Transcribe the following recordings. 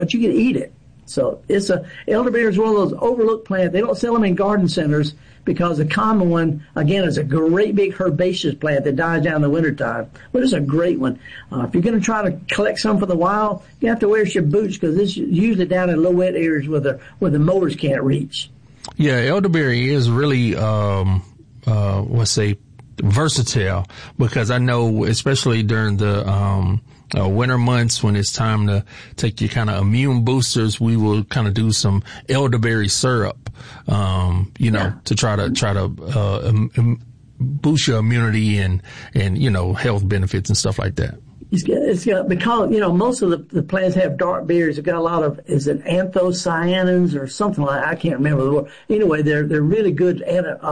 but you can eat it. So elderberry is one of those overlooked plants. They don't sell them in garden centers because the common one, again, is a great big herbaceous plant that dies down in the wintertime. But it's a great one. If you're going to try to collect some for the wild, you have to wear your boots because it's usually down in low wet areas where the mowers can't reach. Yeah, elderberry is really, let's say, versatile, because I know, especially during the winter months when it's time to take your kind of immune boosters, we will kind of do some elderberry syrup, to try to boost your immunity and health benefits and stuff like that. It's got because most of the plants have dark berries. They've got a lot of, is it anthocyanins or something like that? I can't remember the word. Anyway, they're really good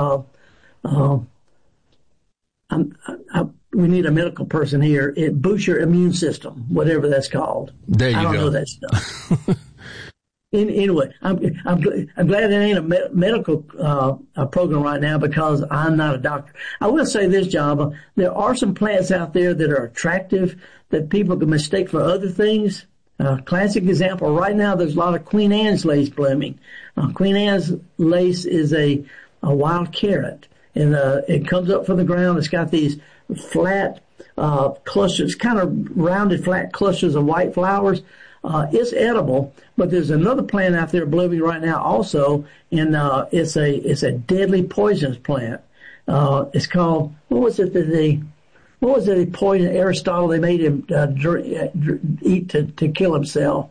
we need a medical person here. It boosts your immune system, whatever that's called. There you go. I don't know that stuff. Anyway, I'm glad it ain't a medical program right now because I'm not a doctor. I will say this, Java. There are some plants out there that are attractive that people can mistake for other things. Classic example, right now there's a lot of Queen Anne's lace blooming. Queen Anne's lace is a wild carrot. And it comes up from the ground. It's got these flat clusters, kind of rounded flat clusters of white flowers. It's edible, but there's another plant out there blooming right now also, and it's a deadly poisonous plant. It's called, what was the poison Aristotle they made him eat to kill himself?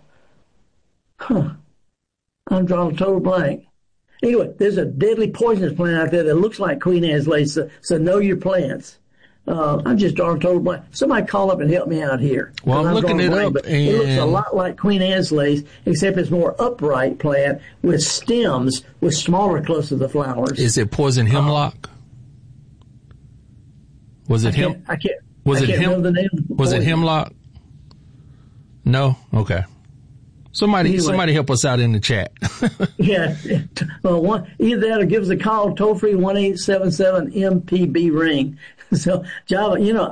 I'm drawing a total blank. Anyway, there's a deadly poisonous plant out there that looks like Queen Anne's lace, so know your plants. I'm just drawing total blank. Somebody call up and help me out here. Well, I'm looking it up. It looks a lot like Queen Anne's lace, except it's more upright plant with stems with smaller clusters of flowers. Is it poison hemlock? Was it him? I can't remember the name. Was it hemlock? No? Okay. Somebody help us out in the chat. Yeah. Well, either that or give us a call, toll free 1-877-MPB-RING. So, Java,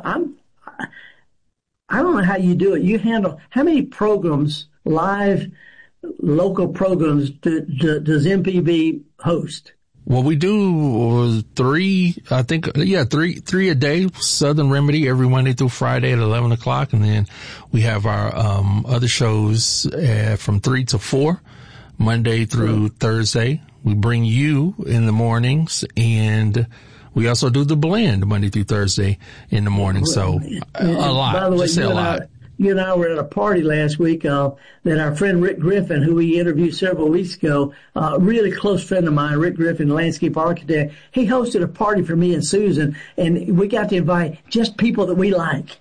I don't know how you do it. You handle, how many programs, live, local programs does MPB host? Well, we do three a day, Southern Remedy, every Monday through Friday at 11 o'clock. And then we have our other shows from 3 to 4, Monday through Thursday. We bring you in the mornings, and we also do the blend Monday through Thursday in the morning. So a lot. By the way, just say a lot. You and I were at a party last week that our friend Rick Griffin, who we interviewed several weeks ago, a really close friend of mine, Rick Griffin, landscape architect, he hosted a party for me and Susan, and we got to invite just people that we like.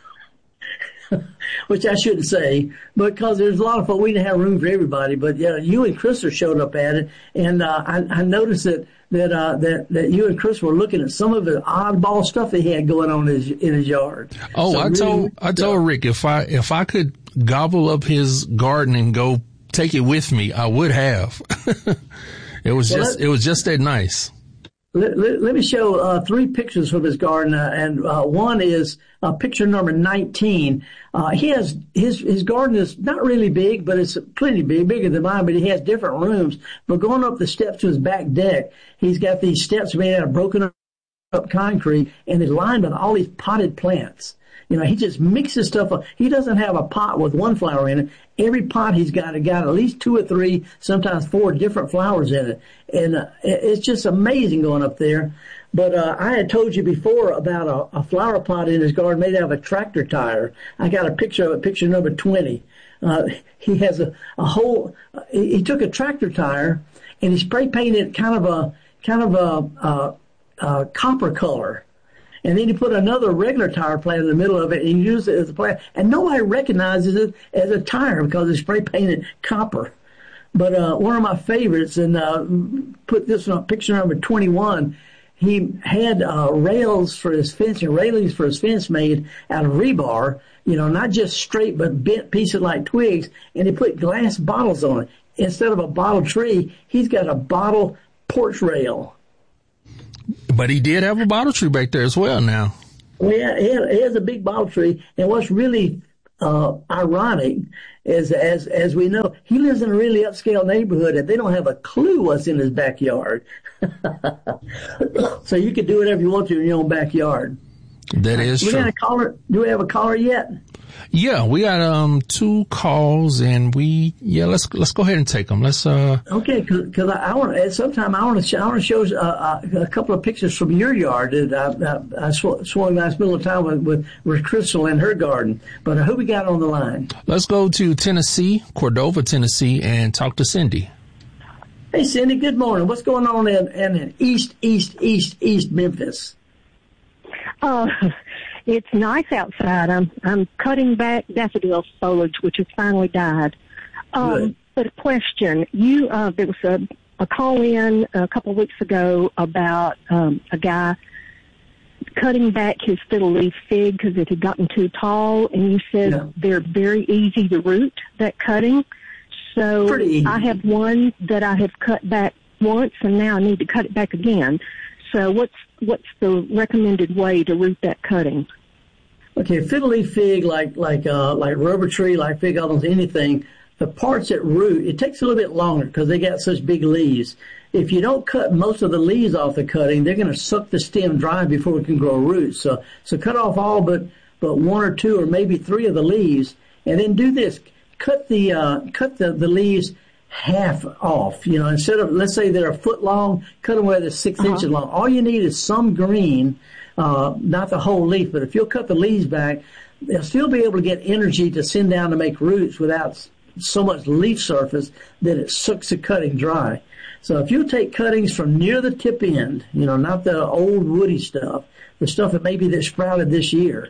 Which I shouldn't say, because there's a lot of folks, we didn't have room for everybody, but yeah, you and Chris showed up at it, and I noticed that you and Chris were looking at some of the oddball stuff that he had going on in his yard. Oh, so I told Rick if I could gobble up his garden and go take it with me, I would have. It was just that nice. Let me show 3 pictures from his garden, and one is picture number 19. He has his garden is not really big, but it's plenty big, bigger than mine. But he has different rooms. But going up the steps to his back deck, he's got these steps made out of broken up concrete, and they're lined with all these potted plants. He just mixes stuff up. He doesn't have a pot with one flower in it. Every pot he's got at least 2 or 3, sometimes 4 different flowers in it. And it's just amazing going up there. But I had told you before about a flower pot in his garden made out of a tractor tire. I got a picture of it, picture number 20. He has a whole, he took a tractor tire and he spray painted kind of a copper color. And then he put another regular tire plant in the middle of it and he used it as a plant. And nobody recognizes it as a tire because it's spray painted copper. But one of my favorites, and put this on picture number 21, he had railings for his fence made out of rebar, not just straight but bent pieces like twigs, and he put glass bottles on it. Instead of a bottle tree, he's got a bottle porch rail. But he did have a bottle tree back there as well now. Well, yeah, he has a big bottle tree, and what's really ironic is, as we know, he lives in a really upscale neighborhood and they don't have a clue what's in his backyard. So you can do whatever you want to in your own backyard. That is true. Got a caller? Do we have a caller yet? Yeah, we got 2 calls, and let's go ahead and take them. Let's okay, because I want at some time I want to show a couple of pictures from your yard that I swung last middle of time with Crystal in her garden. But who we got on the line? Let's go to Tennessee, Cordova, Tennessee, and talk to Cindy. Hey, Cindy. Good morning. What's going on in East Memphis? It's nice outside. I'm cutting back daffodil foliage, which has finally died. But a question: there was a call in a couple of weeks ago about a guy cutting back his fiddle leaf fig because it had gotten too tall, and you said they're very easy to root, that cutting. So I have one that I have cut back once, and now I need to cut it back again. So what's the recommended way to root that cutting? Okay, fiddle leaf fig, like rubber tree, like fig almonds, anything. The parts that root, it takes a little bit longer because they got such big leaves. If you don't cut most of the leaves off the cutting, they're going to suck the stem dry before it can grow roots. So cut off all but 1 or 2 or maybe 3 of the leaves, and then do this: cut the leaves half off. Instead of, let's say they're a foot long, cut them where they're 6 inches long. All you need is some green, not the whole leaf, but if you'll cut the leaves back, they'll still be able to get energy to send down to make roots without so much leaf surface that it sucks the cutting dry. So if you take cuttings from near the tip end, not the old woody stuff, the stuff that maybe that sprouted this year,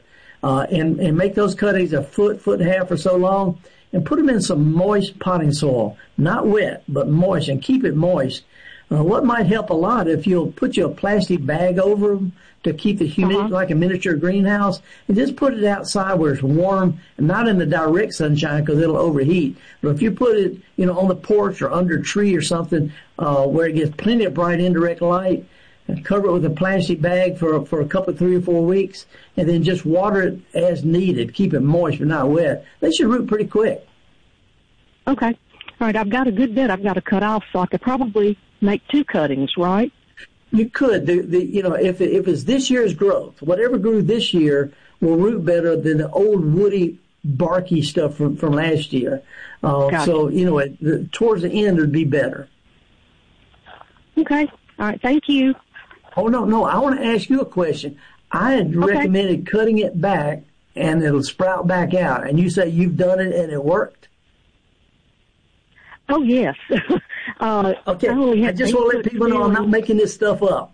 and make those cuttings a foot and a half or so long, and put them in some moist potting soil, not wet, but moist, and keep it moist. What might help a lot if you'll put a plastic bag over them to keep the humidity, like a miniature greenhouse, and just put it outside where it's warm and not in the direct sunshine because it'll overheat. But if you put it, on the porch or under a tree or something, where it gets plenty of bright indirect light, and cover it with a plastic bag for a couple of 3 or 4 weeks, and then just water it as needed. Keep it moist but not wet. They should root pretty quick. Okay. All right. I've got a good bit I've got to cut off, so I could probably make 2 cuttings, right? You could. If it's this year's growth, whatever grew this year will root better than the old woody, barky stuff from last year. Gotcha. So, towards the end it would be better. Okay. All right. Thank you. Oh, no. I want to ask you a question. I had recommended cutting it back and it'll sprout back out. And you say you've done it and it worked? Oh, yes. Okay. I just want to let people know I'm not making this stuff up.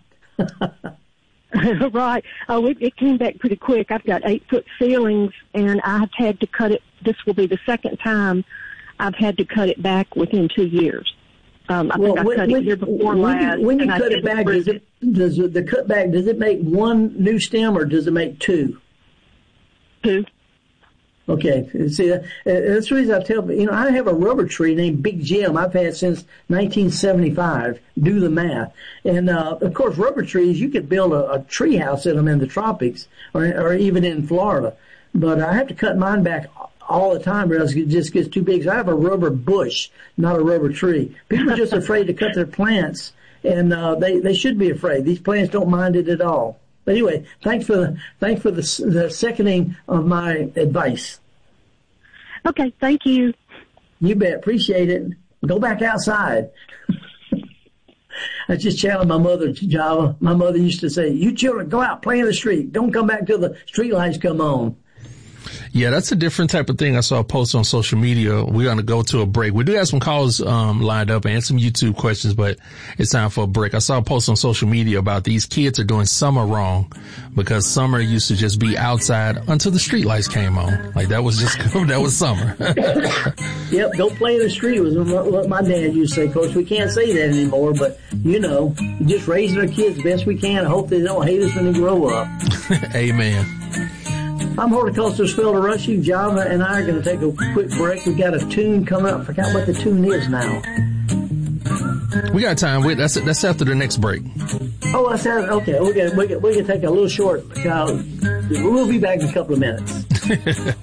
Right. Oh, it came back pretty quick. I've got 8-foot ceilings, and I've had to cut it. This will be the second time I've had to cut it back within 2 years. I think I cut it year before last. When you cut it back, does the cut back, does it make 1 new stem or does it make 2? 2. Okay. See, that's the reason I tell people, I have a rubber tree named Big Jim I've had since 1975. Do the math. And, of course, rubber trees, you could build a tree house in them in the tropics or even in Florida. But I have to cut mine back all the time or else it just gets too big. So I have a rubber bush, not a rubber tree. People are just afraid to cut their plants, and they should be afraid. These plants don't mind it at all. But anyway, thanks for the seconding of my advice. Okay, thank you. You bet. Appreciate it. Go back outside. I just challenged my mother, Java. My mother used to say, "You children, go out, play in the street. Don't come back till the street lights come on." Yeah, that's a different type of thing. I saw a post on social media. We're going to go to a break. We do have some calls lined up and some YouTube questions, but it's time for a break. I saw a post on social media about these kids are doing summer wrong because summer used to just be outside until the street lights came on. Like that was summer. Yep, don't play in the street was what my dad used to say. Of course, we can't say that anymore, but just raising our kids the best we can. I hope they don't hate us when they grow up. Amen. I'm horticulturist Phil DeRushing. Java and I are going to take a quick break. We've got a tune coming up. I forgot what the tune is now. We got time. That's after the next break. Oh, that's okay. We can take a little short. We'll be back in a couple of minutes.